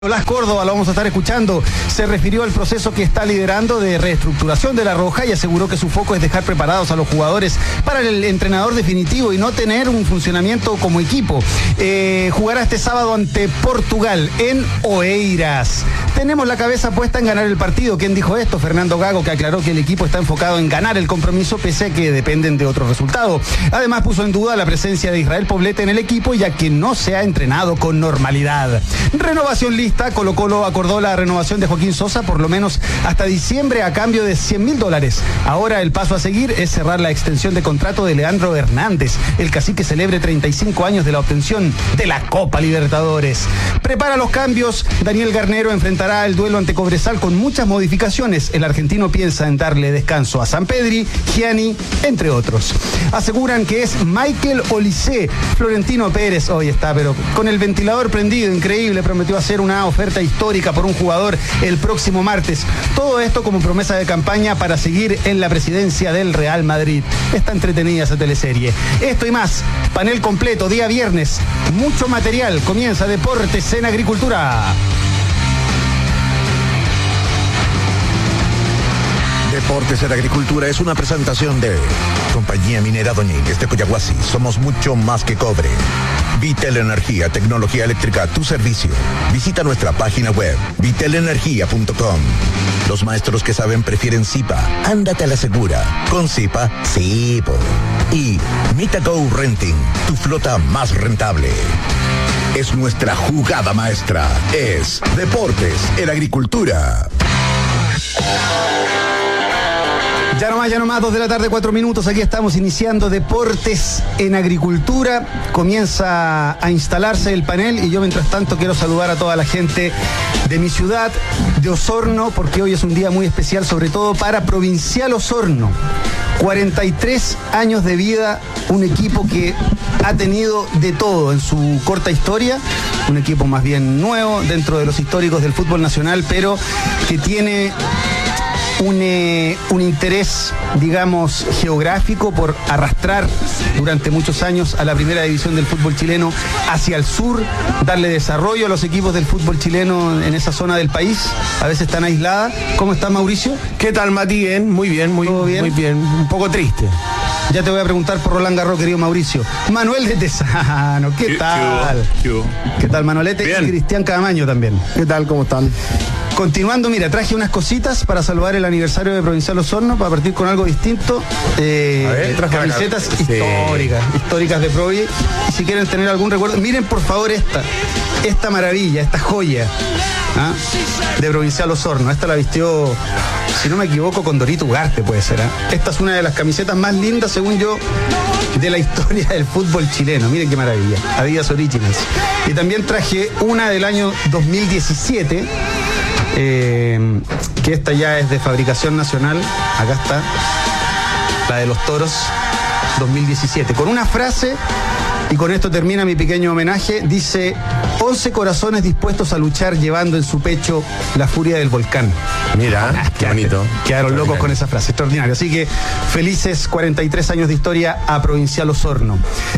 Blas Córdoba, lo vamos a estar escuchando, se refirió al proceso que está liderando de reestructuración de La Roja y aseguró que su foco es dejar preparados a los jugadores para el entrenador definitivo y no tener un funcionamiento como equipo. Jugará este sábado ante Portugal en Oeiras. Tenemos la cabeza puesta en ganar el partido. ¿Quién dijo esto? Fernando Gago, que aclaró que el equipo está enfocado en ganar el compromiso pese a que dependen de otro resultado. Además puso en duda la presencia de Israel Poblete en el equipo ya que no se ha entrenado con normalidad. Renovación lista. Colo-Colo acordó la renovación de Joaquín Sosa por lo menos hasta diciembre a cambio de $100.000. Ahora el paso a seguir es cerrar la extensión de contrato de Leandro Hernández. El cacique celebre 35 años de la obtención de la Copa Libertadores. Prepara los cambios. Daniel Garnero enfrentará el duelo ante Cobresal con muchas modificaciones. El argentino piensa en darle descanso a Sampedri, Gianni, entre otros. Aseguran que es Michael Olise. Florentino Pérez hoy está, pero con el ventilador prendido, increíble, prometió hacer una oferta histórica por un jugador el próximo martes. Todo esto como promesa de campaña para seguir en la presidencia del Real Madrid. Está entretenida esa teleserie. Esto y más, panel completo, día viernes. Mucho material. Comienza Deportes en Agricultura. Deportes en Agricultura es una presentación de Compañía Minera Doñínguez de Coyahuasi. Somos mucho más que cobre. Vitel Energía, tecnología eléctrica a tu servicio. Visita nuestra página web, vitelenergia.com. Los maestros que saben prefieren Zipa. Ándate a la segura. Con Zipa, sí. Y Mitago Renting, tu flota más rentable. Es nuestra jugada maestra. Es Deportes en Agricultura. Ya nomás, 2 de la tarde, 4 minutos. Aquí estamos iniciando Deportes en Agricultura. Comienza a instalarse el panel y yo mientras tanto quiero saludar a toda la gente de mi ciudad, de Osorno, porque hoy es un día muy especial, sobre todo para Provincial Osorno. 43 años de vida, un equipo que ha tenido de todo en su corta historia, un equipo más bien nuevo dentro de los históricos del fútbol nacional, pero que tiene un interés, digamos, geográfico por arrastrar durante muchos años a la primera división del fútbol chileno hacia el sur, darle desarrollo a los equipos del fútbol chileno en esa zona del país, a veces tan aislada. ¿Cómo está, Mauricio? ¿Qué tal, Mati? Bien, muy bien, muy bien, un poco triste. Ya te voy a preguntar por Roland Garros, querido Mauricio. Manuel de Tesano, ¿qué tal? ¿Qué tal, Manuelete? Bien. Y Cristian Camaño también. ¿Qué tal? ¿Cómo están? Continuando, mira, traje unas cositas para salvar el aniversario de Provincial Osorno, para partir con algo distinto. Traje camisetas históricas de Provi. Y si quieren tener algún recuerdo, miren por favor esta maravilla, esta joya de Provincial Osorno. Esta la vistió, si no me equivoco, con Dorito Ugarte, puede ser. Esta es una de las camisetas más lindas, según yo, de la historia del fútbol chileno. Miren qué maravilla. Adidas Originals. Y también traje una del año 2017. Que esta ya es de fabricación nacional. Acá está la de los Toros 2017, con una frase, y con esto termina mi pequeño homenaje. Dice: 11 corazones dispuestos a luchar llevando en su pecho la furia del volcán. Mira, qué bonito. Quedaron locos con esa frase, extraordinario. Así que felices 43 años de historia a Provincial Osorno.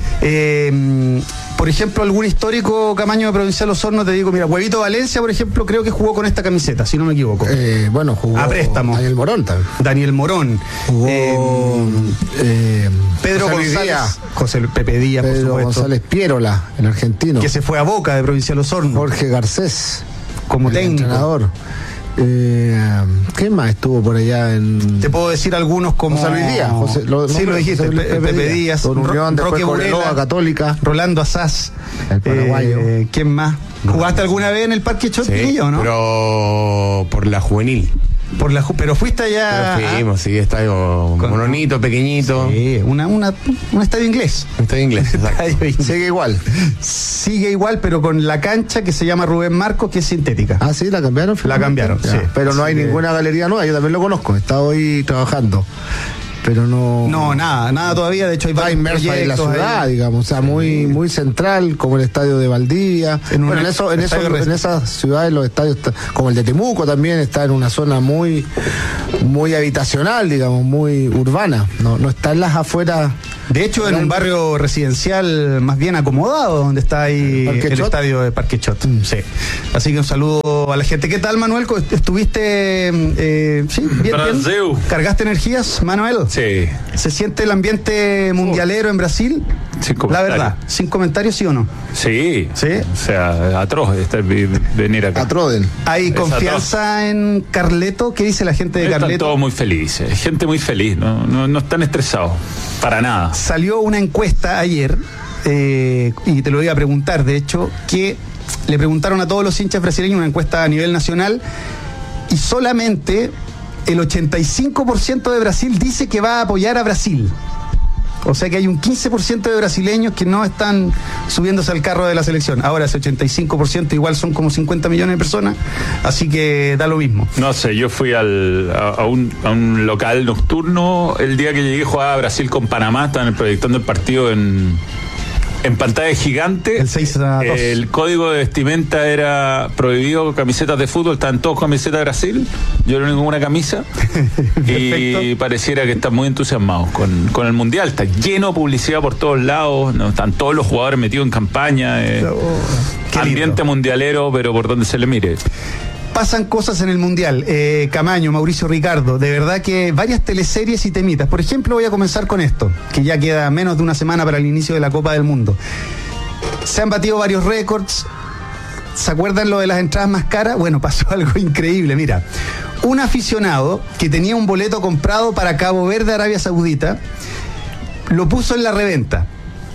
Por ejemplo, algún histórico, Camaño, de Provincial Osorno, te digo, mira, Huevito Valencia, por ejemplo, creo que jugó con esta camiseta, si no me equivoco. Bueno, jugó a préstamo. Daniel Morón también. Daniel Morón. Jugó Pedro González. José Pepe Díaz, Pedro por supuesto. González Pierola, el argentino. Que se fue a Boca de Provincial Osorno. Jorge Garcés, como el técnico. Entrenador. ¿Qué más estuvo por allá en...? Te puedo decir algunos como... José Luis Díaz. Sí, lo dijiste. Pepe Díaz. Unión, Roque Burela, Católica. Rolando Asaz. El paraguayo. ¿Quién más? ¿Jugaste alguna vez en el Parque Chorquillo, sí, no? Pero por la juvenil. Pero fuiste allá. Pero fuimos, sí, estadio mononito, pequeñito. Sí, un estadio inglés. Un estadio inglés, exacto. Sigue igual, pero con la cancha que se llama Rubén Marcos, que es sintética. Ah, sí, la cambiaron. La cambiaron, ya, sí. Pero no hay ninguna galería nueva, yo también lo conozco, he estado hoy trabajando. Pero no... No, nada todavía, de hecho hay varios proyectos en la ciudad, digamos, o sea, muy central, como el estadio de Valdivia. En esas ciudades los estadios, como el de Temuco también, está en una zona muy habitacional, digamos, muy urbana. No está en las afueras De hecho, en un barrio residencial más bien acomodado, donde está ahí el estadio de Parque Chot. Sí. Así que un saludo a la gente. ¿Qué tal, Manuel? ¿Estuviste sí, bien? ¿Cargaste energías, Manuel? Sí. ¿Se siente el ambiente mundialero en Brasil? La verdad, sin comentarios, ¿sí o no? Sí. ¿Sí? O sea, atroz venir acá. Atroden. ¿Hay confianza en Carleto? ¿Qué dice la gente de Carleto? Están todos muy felices, gente muy feliz, no están estresados, para nada. Salió una encuesta ayer, y te lo iba a preguntar, de hecho, que le preguntaron a todos los hinchas brasileños, una encuesta a nivel nacional, y solamente el 85% de Brasil dice que va a apoyar a Brasil. O sea que hay un 15% de brasileños que no están subiéndose al carro de la selección. Ahora ese 85% igual son como 50 millones de personas, así que da lo mismo. No sé, yo fui a un local nocturno el día que llegué, jugaba Brasil con Panamá, estaban proyectando el partido en pantalla gigante. El 6-2. El código de vestimenta era prohibido camisetas de fútbol, estaban todos camisetas de Brasil, yo no tengo una camisa. Y pareciera que están muy entusiasmados con el Mundial. Está lleno de publicidad por todos lados, ¿no? Están todos los jugadores metidos en campaña, ambiente mundialero, pero por donde se le mire. Pasan cosas en el Mundial. Camaño, Mauricio Ricardo, de verdad que varias teleseries y temitas. Por ejemplo, voy a comenzar con esto, que ya queda menos de una semana para el inicio de la Copa del Mundo. Se han batido varios récords. ¿Se acuerdan lo de las entradas más caras? Bueno, pasó algo increíble. Mira, un aficionado que tenía un boleto comprado para Cabo Verde, Arabia Saudita, lo puso en la reventa.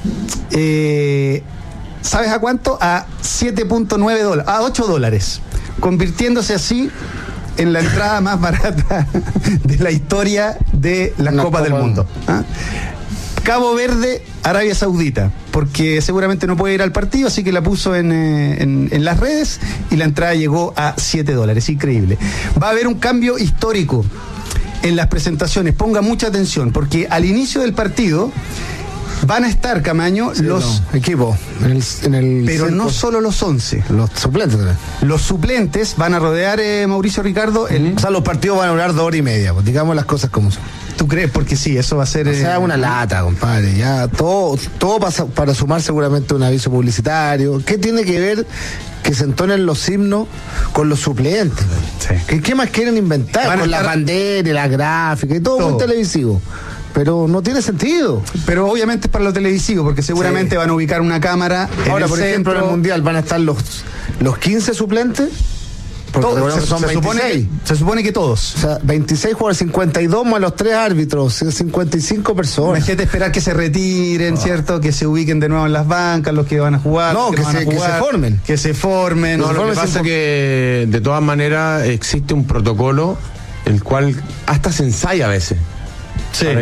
¿Sabes a cuánto? A $7.9, a $8. Convirtiéndose así en la entrada más barata de la historia de las Copas del Mundo. ¿Ah? Cabo Verde, Arabia Saudita, porque seguramente no puede ir al partido, así que la puso en las redes y la entrada llegó a $7. Increíble. Va a haber un cambio histórico en las presentaciones. Ponga mucha atención, porque al inicio del partido van a estar, Camaño, los equipos en el pero circo. no solo los 11. Los suplentes también. Los suplentes van a rodear, Mauricio Ricardo. O sea, los partidos van a durar 2 horas y media, pues, digamos las cosas como son. ¿Tú crees? Porque sí, eso va a ser... O sea, una lata, compadre. Ya todo pasa para sumar seguramente un aviso publicitario. ¿Qué tiene que ver que se entonen los himnos con los suplentes? Sí. ¿Qué más quieren inventar? Con la bandera, la gráfica y todo muy televisivo. Pero no tiene sentido. Pero obviamente es para lo televisivo, porque seguramente van a ubicar una cámara. Ahora, por ejemplo, en el Mundial van a estar los 15 suplentes. Todos, se supone que todos. O sea, 26 jugadores, 52 más los 3 árbitros, 55 personas. Imagínate esperar que se retiren, ¿cierto? Que se ubiquen de nuevo en las bancas, los que van a jugar. No, que se formen. Que se formen. No, lo que pasa es que de todas maneras existe un protocolo el cual hasta se ensaya a veces. Sí. Para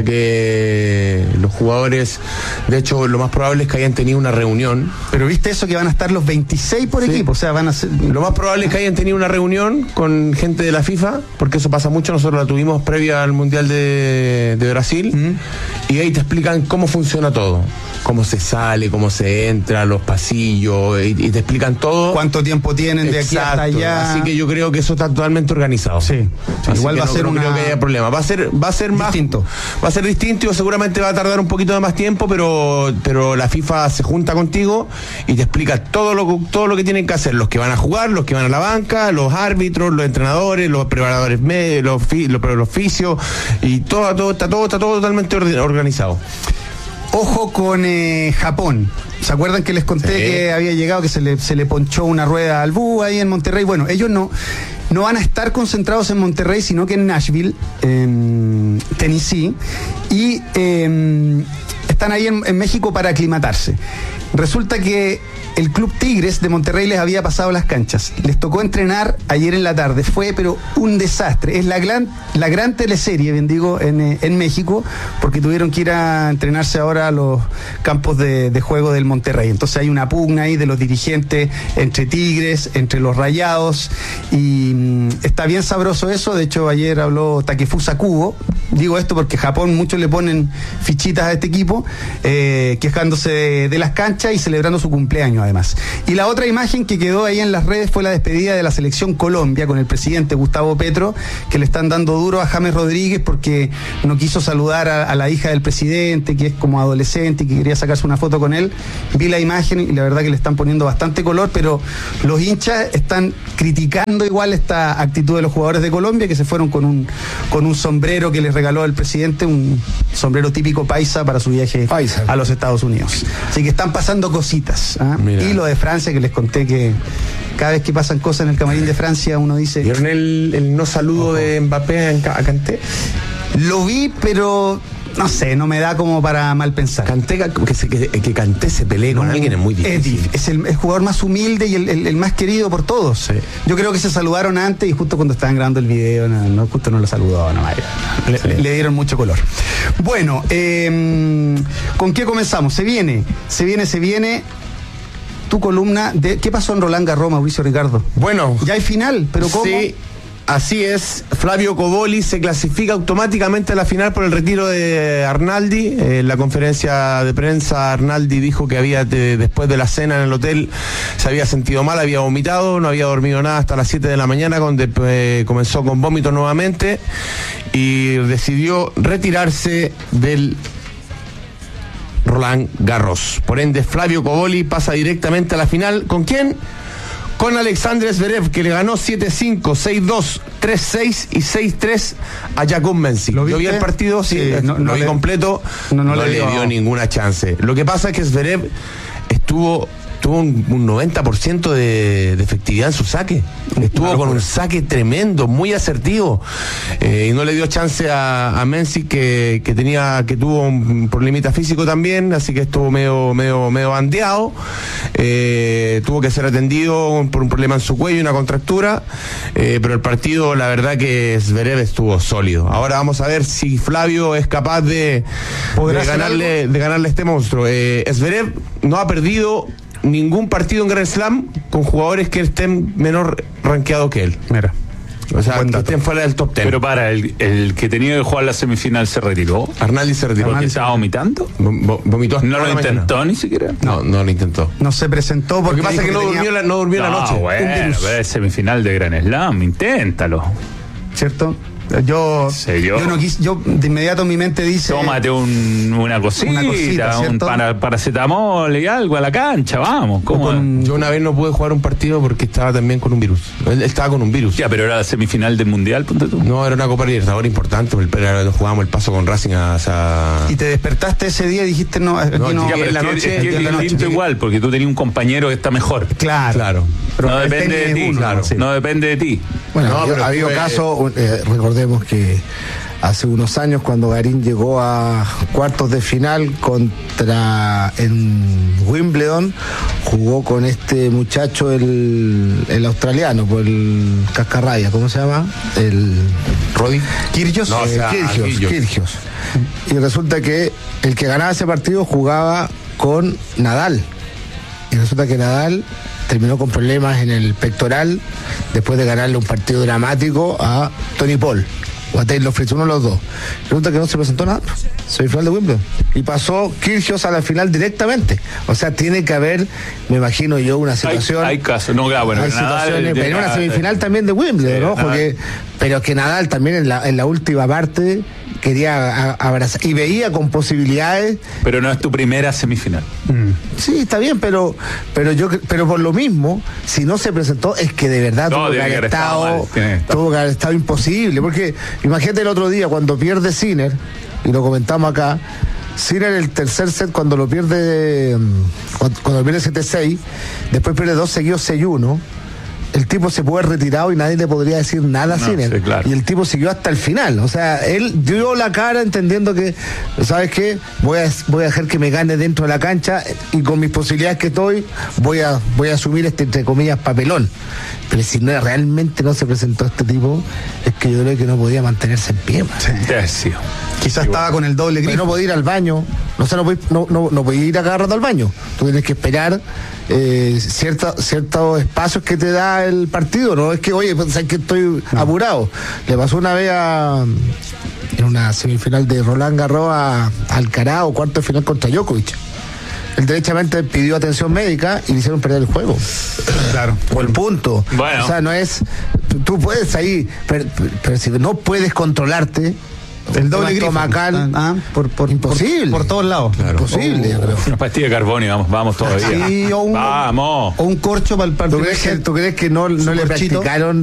que los jugadores, de hecho, lo más probable es que hayan tenido una reunión. Pero viste eso, que van a estar los 26 por equipo, o sea, van a ser... Lo más probable es que hayan tenido una reunión con gente de la FIFA, porque eso pasa mucho. Nosotros la tuvimos previa al Mundial de Brasil, y ahí te explican cómo funciona todo, cómo se sale, cómo se entra, los pasillos, y te explican todo. ¿Cuánto tiempo tienen de aquí hasta allá? Así que yo creo que eso está totalmente organizado. Sí. Igual va a ser no creo que haya problema. Va a ser más distinto. Va a ser distinto y seguramente va a tardar un poquito de más tiempo, pero la FIFA se junta contigo y te explica todo lo que tienen que hacer, los que van a jugar, los que van a la banca, los árbitros, los entrenadores, los preparadores medios, los fisios, y todo está totalmente organizado. Ojo con Japón. ¿Se acuerdan que les conté que había llegado, que se le ponchó una rueda al búho ahí en Monterrey? Bueno, ellos no van a estar concentrados en Monterrey, sino que en Nashville, Tennessee, y están ahí en México para aclimatarse. Resulta que el Club Tigres de Monterrey les había pasado las canchas. Les tocó entrenar ayer en la tarde. Fue, pero un desastre. Es la gran teleserie, bien digo, en México, porque tuvieron que ir a entrenarse ahora a los campos de juego del Monterrey. Entonces hay una pugna ahí de los dirigentes entre Tigres, entre los Rayados, y está bien sabroso eso. De hecho, ayer habló Takefusa Kubo. Digo esto porque Japón, muchos le ponen fichitas a este equipo, quejándose de las canchas. cancha y celebrando su cumpleaños además. Y la otra imagen que quedó ahí en las redes fue la despedida de la selección Colombia con el presidente Gustavo Petro, que le están dando duro a James Rodríguez porque no quiso saludar a la hija del presidente, que es como adolescente y que quería sacarse una foto con él. Vi la imagen y la verdad que le están poniendo bastante color, pero los hinchas están criticando igual esta actitud de los jugadores de Colombia, que se fueron con un sombrero que les regaló el presidente, un sombrero típico paisa para su viaje a los Estados Unidos. Así que están pasando cositas. Y lo de Francia, que les conté que cada vez que pasan cosas en el camarín de Francia uno dice... ¿Vieron el no saludo de Mbappé a Kanté? Lo vi, pero... no sé, no me da como para mal pensar. Kanté, que Kanté se pelee con alguien es muy difícil. Es el jugador más humilde y el más querido por todos. Sí. Yo creo que se saludaron antes y justo cuando estaban grabando el video, justo no lo saludó. Le dieron mucho color. Bueno, ¿con qué comenzamos? Se viene tu columna de ¿qué pasó en Roland Garros, Mauricio Ricardo? Bueno. Ya hay final, pero ¿cómo? Sí. Así es, Flavio Cobolli se clasifica automáticamente a la final por el retiro de Arnaldi. En la conferencia de prensa, Arnaldi dijo que después de la cena en el hotel se había sentido mal, había vomitado, no había dormido nada hasta las 7 de la mañana, donde comenzó con vómito nuevamente y decidió retirarse del Roland Garros. Por ende, Flavio Cobolli pasa directamente a la final. ¿Con quién? Con Alexander Zverev, que le ganó 7-5, 6-2, 3-6 y 6-3 a Jakub Mensik. Yo vi el partido, sí, lo vi completo, no le dio ninguna chance. Lo que pasa es que Zverev tuvo un 90% de efectividad en su saque. Estuvo con un saque tremendo, muy asertivo, y no le dio chance a Mensik, que tuvo un problemita físico también, así que estuvo medio bandeado. Tuvo que ser atendido por un problema en su cuello y una contractura, pero el partido, la verdad que Zverev estuvo sólido. Ahora vamos a ver si Flavio es capaz de ganarle a este monstruo. Zverev no ha perdido ningún partido en Grand Slam con jugadores que estén menor rankeados que él. Mira. O sea, que estén fuera del top 10. Pero el que tenía que jugar la semifinal se retiró. Arnaldi se retiró. ¿Porque estaba vomitando? Vomitó. ¿No lo intentó ni siquiera? No lo intentó. No se presentó porque... Lo que pasa es que no durmió la noche. Bueno, pero es semifinal de Grand Slam, inténtalo. ¿Cierto? Yo no quise, yo de inmediato en mi mente dice... Tómate una cosita, un paracetamol y algo a la cancha, vamos. Yo una vez no pude jugar un partido porque estaba también con un virus. Él estaba con un virus. Ya, pero era la semifinal del Mundial, ponte tú. No, era una Copa Libertadores importante, jugábamos el paso con Racing Y te despertaste ese día y dijiste no, ya, pero en la noche igual, porque tú tenías un compañero que está mejor. Claro. Pero no depende de ti, claro. Sí. No depende de ti. Bueno, ha habido casos, recordemos que hace unos años cuando Garín llegó a cuartos de final en Wimbledon, jugó con este muchacho, el australiano, por el cascarrabia, ¿cómo se llama? El Roddy Kyrgios. No, Kyrgios. Y resulta que el que ganaba ese partido jugaba con Nadal. Y resulta que Nadal terminó con problemas en el pectoral después de ganarle un partido dramático a Tony Paul o a Taylor Fritz, uno de los dos. Resulta que no se presentó nada, semifinal de Wimbledon, y pasó Kyrgios a la final directamente. O sea, tiene que haber, me imagino yo, una situación. Hay casos, no, bueno, hay situaciones, pero en una semifinal también de Wimbledon, ¿no? Porque, pero que Nadal también en la última parte quería abrazar y veía con posibilidades. Pero no es tu primera semifinal. Sí, está bien, pero por lo mismo, si no se presentó, es que de verdad tuvo que haber estado imposible. Porque imagínate el otro día cuando pierde Sinner, y lo comentamos acá, Sinner el tercer set cuando lo pierde 7-6, después pierde 2 seguidos 6-1. El tipo se puede haber retirado y nadie le podría decir nada a Sinner. Sí, claro. Y el tipo siguió hasta el final. O sea, él dio la cara entendiendo que, ¿sabes qué? Voy a dejar que me gane dentro de la cancha y con mis posibilidades que estoy, voy a asumir este, entre comillas, papelón. Pero si realmente no se presentó este tipo, es que yo creo que no podía mantenerse en pie. Sí. Quizás estaba con el doble grifo. No podía ir al baño. No podía ir a cada rato al baño. Tú tienes que esperar ciertos espacios que te da el partido. No es que, oye, pues, sabes que estoy apurado. Le pasó una vez en una semifinal de Roland Garros a Alcaraz, o cuarto de final contra Djokovic. Él derechamente pidió atención médica y le hicieron perder el juego. Claro. O el punto. Bueno. O sea, no es. Tú puedes ahí, pero si no puedes controlarte. El doble grifo. estomacal. Imposible. Por todos lados. Claro. Imposible, yo creo. Una pastilla de carbón y vamos todavía. Sí, Vamos. o un corcho para el ¿Tú crees que no le corchito. practicaron